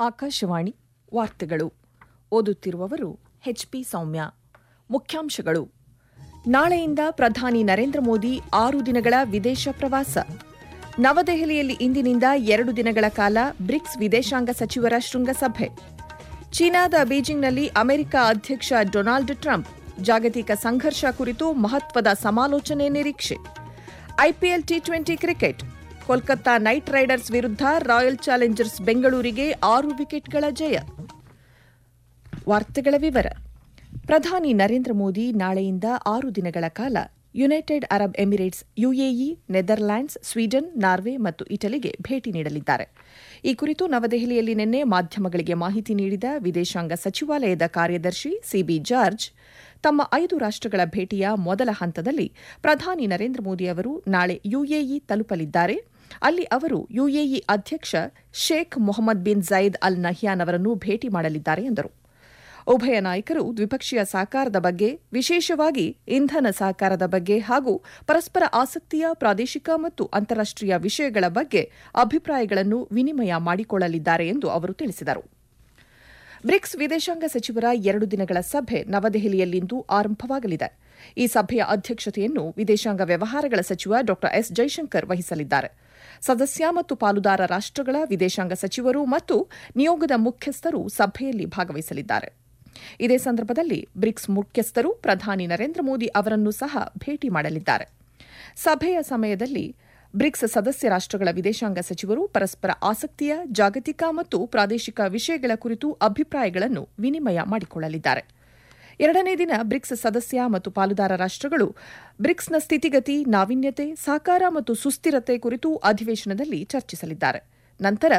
ಆಕಾಶವಾಣಿ ವಾರ್ತೆಗಳು ಓದುತ್ತಿರುವವರು ಎಚ್ಪಿ ಸೌಮ್ಯ. ಮುಖ್ಯಾಂಶಗಳು. ನಾಳೆಯಿಂದ ಪ್ರಧಾನಿ ನರೇಂದ್ರ ಮೋದಿ 6 ದಿನಗಳ ವಿದೇಶ ಪ್ರವಾಸ. ನವದೆಹಲಿಯಲ್ಲಿ ಇಂದಿನಿಂದ 2 ದಿನಗಳ ಕಾಲ ಬ್ರಿಕ್ಸ್ ವಿದೇಶಾಂಗ ಸಚಿವರ ಶೃಂಗಸಭೆ. ಚೀನಾದ ಬೀಜಿಂಗ್ನಲ್ಲಿ ಅಮೆರಿಕ ಅಧ್ಯಕ್ಷ ಡೊನಾಲ್ಡ್ ಟ್ರಂಪ್ ಜಾಗತಿಕ ಸಂಘರ್ಷ ಕುರಿತು ಮಹತ್ವದ ಸಮಾಲೋಚನೆ ನಿರೀಕ್ಷೆ. IPL T20 cricket. Kolkata night Riders ವಿರುದ್ಧ ರಾಯಲ್ ಚಾಲೆಂಜರ್ಸ್ ಬೆಂಗಳೂರಿಗೆ 6 ವಿಕೆಟ್ಗಳ ಜಯ. ವಾರ್ತೆಗಳ ವಿವರ. ಪ್ರಧಾನಿ ನರೇಂದ್ರ ಮೋದಿ ನಾಳೆಯಿಂದ 6 ದಿನಗಳ ಕಾಲ United Arab Emirates, UAE, Netherlands, Sweden, Norway ಮತ್ತು ಇಟಲಿಗೆ ಭೇಟಿ ನೀಡಲಿದ್ದಾರೆ. ಈ ಕುರಿತು ನವದೆಹಲಿಯಲ್ಲಿ ನಿನ್ನೆ ಮಾಧ್ಯಮಗಳಿಗೆ ಮಾಹಿತಿ ನೀಡಿದ ವಿದೇಶಾಂಗ ಸಚಿವಾಲಯದ ಕಾರ್ಯದರ್ಶಿ ಸಿಬಿ ಜಾರ್ಜ್, ತಮ್ಮ 5 ರಾಷ್ಟಗಳ ಭೇಟಿಯ ಮೊದಲ ಹಂತದಲ್ಲಿ ಪ್ರಧಾನಿ ನರೇಂದ್ರ ಮೋದಿ ಅವರು ನಾಳೆ ಯುಎಇ ತಲುಪಲಿದ್ದಾರೆ. ಅಲ್ಲಿ ಅವರು ಯುಎಇ ಅಧ್ಯಕ್ಷ Sheikh Mohammed bin Zaid Al Nahyan ಅವರನ್ನು ಭೇಟಿ ಮಾಡಲಿದ್ದಾರೆ ಎಂದರು. ಉಭಯ ನಾಯಕರು ದ್ವಿಪಕ್ಷೀಯ ಸಹಕಾರದ ಬಗ್ಗೆ, ವಿಶೇಷವಾಗಿ ಇಂಧನ ಸಹಕಾರದ ಬಗ್ಗೆ ಹಾಗೂ ಪರಸ್ಪರ ಆಸಕ್ತಿಯ ಪ್ರಾದೇಶಿಕ ಮತ್ತು ಅಂತಾರಾಷ್ಟೀಯ ವಿಷಯಗಳ ಬಗ್ಗೆ ಅಭಿಪ್ರಾಯಗಳನ್ನು ವಿನಿಮಯ ಮಾಡಿಕೊಳ್ಳಲಿದ್ದಾರೆ ಎಂದು ಅವರು ತಿಳಿಸಿದರು. ಬ್ರಿಕ್ಸ್ ವಿದೇಶಾಂಗ ಸಚಿವರ 2 ದಿನಗಳ ಸಭೆ ನವದೆಹಲಿಯಲ್ಲಿಂದು ಆರಂಭವಾಗಲಿದೆ. ಈ ಸಭೆಯ ಅಧ್ಯಕ್ಷತೆಯನ್ನು ವಿದೇಶಾಂಗ ವ್ಯವಹಾರಗಳ ಸಚಿವ ಡಾ ಎಸ್ ಜೈಶಂಕರ್ ವಹಿಸಲಿದ್ದಾರೆ. ಸದಸ್ಯ ಮತ್ತು ಪಾಲುದಾರ ರಾಷ್ಟಗಳ ವಿದೇಶಾಂಗ ಸಚಿವರು ಮತ್ತು ನಿಯೋಗದ ಮುಖ್ಯಸ್ಥರು ಸಭೆಯಲ್ಲಿ ಭಾಗವಹಿಸಲಿದ್ದಾರೆ. ಇದೇ ಸಂದರ್ಭದಲ್ಲಿ ಬ್ರಿಕ್ಸ್ ಮುಖ್ಯಸ್ಥರು ಪ್ರಧಾನಿ ನರೇಂದ್ರ ಮೋದಿ ಅವರನ್ನು ಸಹ ಭೇಟಿ ಮಾಡಲಿದ್ದಾರೆ. ಸಭೆಯ ಸಮಯದಲ್ಲಿ ಬ್ರಿಕ್ಸ್ ಸದಸ್ಯ ರಾಷ್ಟಗಳ ವಿದೇಶಾಂಗ ಸಚಿವರು ಪರಸ್ಪರ ಆಸಕ್ತಿಯ ಜಾಗತಿಕ ಮತ್ತು ಪ್ರಾದೇಶಿಕ ವಿಷಯಗಳ ಕುರಿತು ಅಭಿಪ್ರಾಯಗಳನ್ನು ವಿನಿಮಯ ಮಾಡಿಕೊಳ್ಳಲಿದ್ದಾರೆ. 2ನೇ ದಿನ ಬ್ರಿಕ್ಸ್ ಸದಸ್ಯ ಮತ್ತು ಪಾಲುದಾರ ರಾಷ್ಟಗಳು ಬ್ರಿಕ್ಸ್ನ ಸ್ಥಿತಿಗತಿ, ನಾವೀನ್ಯತೆ, ಸಹಕಾರ ಮತ್ತು ಸುಸ್ಥಿರತೆ ಕುರಿತು ಅಧಿವೇಶನದಲ್ಲಿ ಚರ್ಚಿಸಲಿದ್ದಾರೆ. ನಂತರ